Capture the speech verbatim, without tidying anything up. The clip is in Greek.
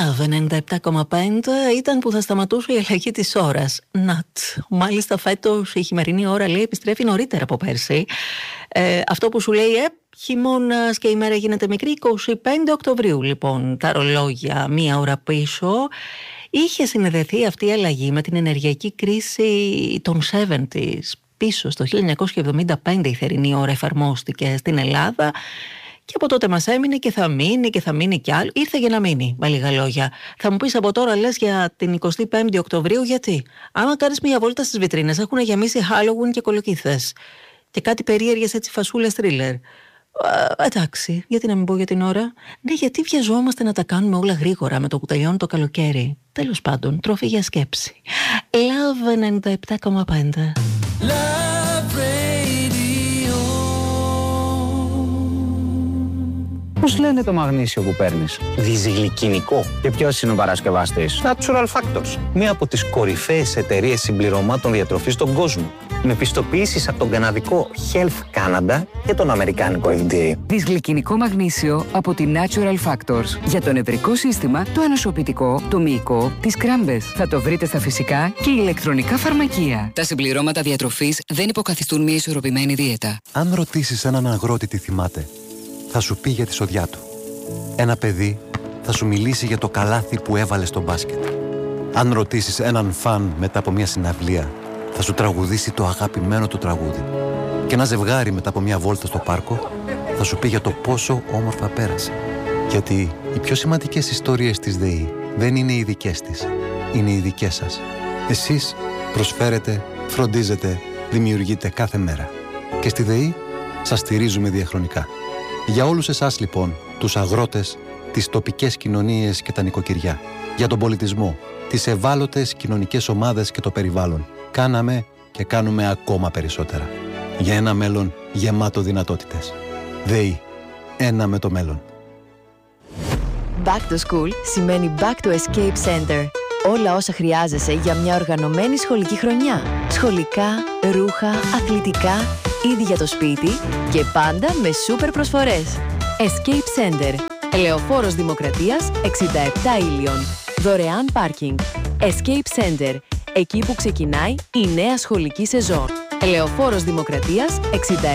Love ενενήντα επτά κόμμα πέντε ήταν που θα σταματούσε η αλλαγή της ώρας. Νατ. Μάλιστα φέτος η χειμερινή ώρα, λέει, επιστρέφει νωρίτερα από πέρσι. Ε, αυτό που σου λέει, ε, χειμώνας και η μέρα γίνεται μικρή, είκοσι πέντε Οκτωβρίου λοιπόν, τα ρολόγια μία ώρα πίσω. Είχε συνδεθεί αυτή η αλλαγή με την ενεργειακή κρίση των εβδομήντα. Πίσω στο χίλια εννιακόσια εβδομήντα πέντε η θερινή ώρα εφαρμόστηκε στην Ελλάδα. Και από τότε μας έμεινε και θα μείνει και θα μείνει κι άλλο. Ήρθε για να μείνει, με λίγα λόγια. Θα μου πεις από τώρα, λες, για την εικοστή πέμπτη Οκτωβρίου, γιατί? Άμα κάνεις μια βόλτα στις βιτρίνες, έχουν γεμίσει Halloween και κολοκύθες. Και κάτι περίεργες έτσι φασούλες θρίλερ. Εντάξει, γιατί να μην πω για την ώρα? Ναι, γιατί βιαζόμαστε να τα κάνουμε όλα γρήγορα με το που τελειώνει το καλοκαίρι. Τέλος πάντων, τροφή για σκέψη. Love ενενήντα επτά κόμμα πέντε. Πώς λένε το μαγνήσιο που παίρνεις? Δυσγλυκινικό. Και ποιος είναι ο παρασκευαστής? Natural Factors. Μία από τις κορυφαίες εταιρείες συμπληρωμάτων διατροφής στον κόσμο. Με πιστοποιήσεις από τον καναδικό Health Canada και τον αμερικάνικο εφ ντι έι. Δυσγλυκινικό μαγνήσιο από τη Natural Factors. Για το νευρικό σύστημα, το ανοσοποιητικό, το μυϊκό, τις κράμπες. Θα το βρείτε στα φυσικά και ηλεκτρονικά φαρμακεία. Τα συμπληρώματα διατροφής δεν υποκαθιστούν μια ισορροπημένη δίαιτα. Αν ρωτήσεις έναν αγρότη τι θυμάται, θα σου πει για τη σοδιά του. Ένα παιδί θα σου μιλήσει για το καλάθι που έβαλε στο μπάσκετ. Αν ρωτήσεις έναν φαν μετά από μια συναυλία, θα σου τραγουδήσει το αγαπημένο του τραγούδι. Και ένα ζευγάρι μετά από μια βόλτα στο πάρκο θα σου πει για το πόσο όμορφα πέρασε. Γιατί οι πιο σημαντικές ιστορίες της ΔΕΗ δεν είναι οι δικές της, είναι οι δικές σας. Εσείς προσφέρετε, φροντίζετε, δημιουργείτε κάθε μέρα. Και στη ΔΕΗ σας στηρίζουμε διαχρονικά. Για όλους εσάς λοιπόν, τους αγρότες, τις τοπικές κοινωνίες και τα νοικοκυριά, για τον πολιτισμό, τις ευάλωτες κοινωνικές ομάδες και το περιβάλλον, κάναμε και κάνουμε ακόμα περισσότερα. Για ένα μέλλον γεμάτο δυνατότητες. ΔΕΗ. Ένα με το μέλλον. Back to school σημαίνει Back to Escape Center. Όλα όσα χρειάζεσαι για μια οργανωμένη σχολική χρονιά. Σχολικά, ρούχα, αθλητικά, ήδη για το σπίτι και πάντα με σούπερ προσφορές. Escape Center. Ελεοφόρος Δημοκρατίας εξήντα επτά Ήλιον. Δωρεάν πάρκινγκ. Escape Center. Εκεί που ξεκινάει η νέα σχολική σεζόν. Ελεοφόρος Δημοκρατίας εξήντα επτά